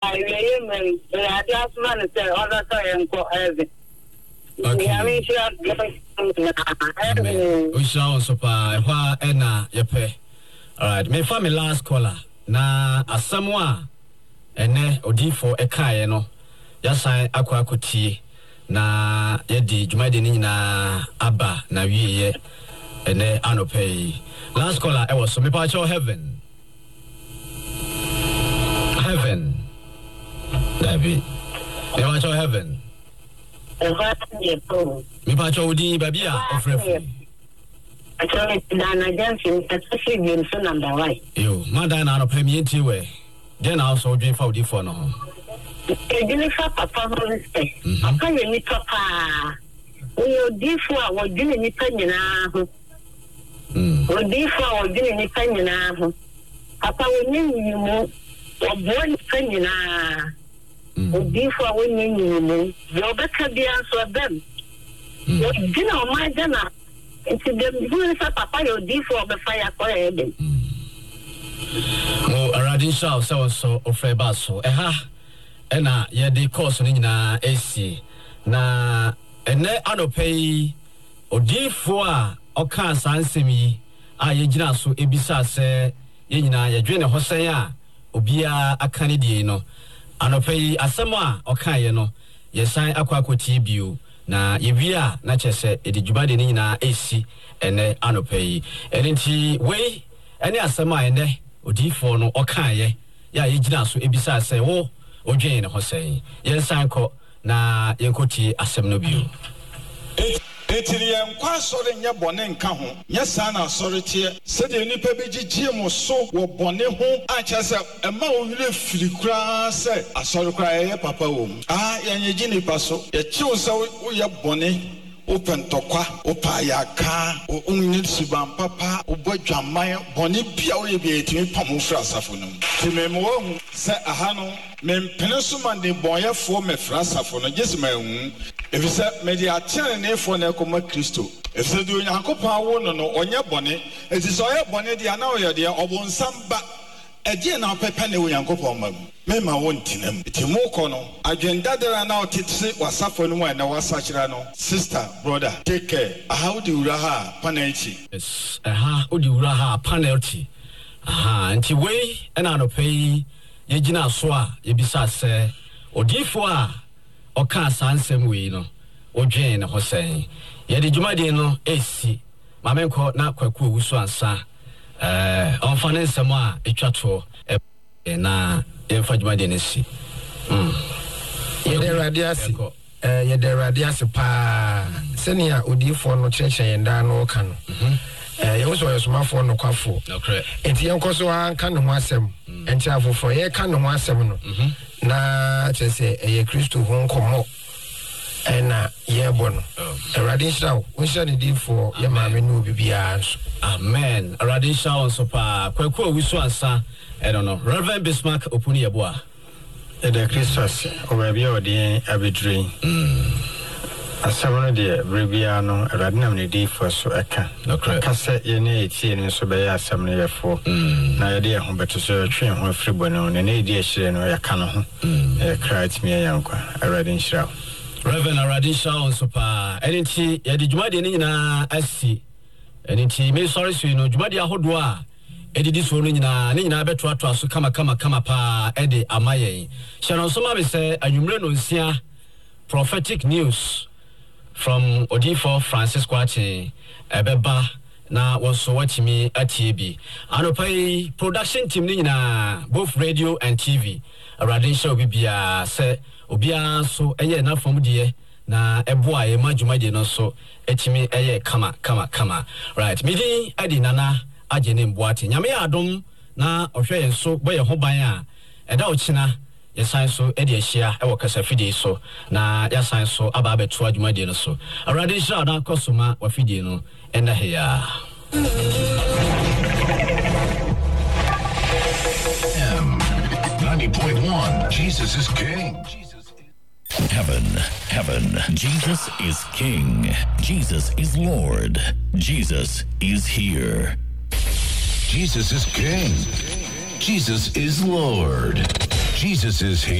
I just man say other time go heaven. Okay. We shall also pa ena yepe. Alright, me fa me last caller. Na asamwa ene odifo ekaye no. Yasan akwa akotie na yedi dwumade ni na aba na wiye ene anope. Last caller I was so me pa cho heaven. Heaven. David. Me pa cho heaven. Me pa cho udi babia ofrefu. Actually, Dana Johnson, especially Johnson number 1. Yo, Madana no permienti we. Then also dream for the phone no. Jennifer papa respect. Papa you ni papa. We di for we di ni nyina ho. We di for we di ni nyina ho. Papa we ni mu. We born nyina. We di for we ni mu. Yo beka bia so dem. Yo di na o ma jana. Into the who papa you di for the fire for heaven. Oh, Aradin Shaw so ofre baso. Ena ye de course ni na AC na ene anopei odifo a oka sansemi a ye gina so ebisa se ye nyina ye dwene hosen a obia akane die no anopei asem a oka ye no ye san akwakoti bio na ye bia na chese edijubade ni nyina AC ene anopei enti we ene asem a ene odifo no oka ye ya ye gina so ebisa se wo Ojane Hossein, Yensanko, na Yankoti Assemno View. Etirian Quasor in your bonnet cajon, yes, Sana, sorry, said the Nipabi Jim so were bonnet home. I just a mouth free grass, I saw the cry, Papa. And your Jenny Paso, your choose we are bonnet. Open tokwa opaya ka o unni suban papa o bodwa man boni bia o ye bi etimi pamufra asafo no timemo hu se aha no mempene so man de boyefo mefra asafo no jesima hu efise media chene ne fo na ekoma Kristo efise do Nyankopon wo no onye bone etise oye bone dia na oye dia obonsam ba eje na pepe ne Nyankopon ma mema wontinam timoko no agenda dera na otitse wasafo no na wasachira no sister brother take care how do you raha panelty yes odi uraha panelty nti we na no pay ye gina so a ye bisa se odifo a oka sansem we no odwen ne hosen ye de dwumade no esi mamenko na kwaku owusu ansa onfane nsem a etwato na yemfa dwumade ne si ye de radiasi pa senia odifo no cheche yenda no ka no ye wo so yesomafo no kwafo enti yenkoso anka ne ho asem enti afofo ye ka ne ho asem no na chese ye Kristo ho nkomo ena ye bono Radin Shaw wonsha ne difo ye maame no bibia nso amen Radin Shaw so pa kwaku owusu ansa I don't know Reverend Bismarck opuni yeboa the Christus obabi odi abedri asabano de brebiano radinam ne di for so eka kase ye ne etie ne so be ya asamno yefo na ye de ho beto so twen ho fribo no ne di ehire no ya ka no ho e krait me yankwa Radin Shaw Reverend Radin Shaw so pa enti ye de dwumade ne nyina asi enti me sorry so no dwumade ahodo a edidi so no nyina beto aso kama pa ede amaye sharon so ma be say anwumre no nsia prophetic news from Odifo Francis Kwachi ebeba na wonso watimi atiebi anopai production team ni nyina both radio and TV Radin Shaw bibia say obia so eye na from de na eboa ye madwumade no so etimi eye kama right midi adi nana agene mboate nyame adom na ohwe yenso boye ho ban a eda ochina yesan so ede ahia e wo kasafidie so na yasan so aba beto adwumade no so Radin Shaw na kosoma wafidie no enda heya 90.1 Jesus is King. Heaven, Jesus is King. Jesus is Lord. Jesus is here. Jesus is King. Jesus is Lord. Jesus is here.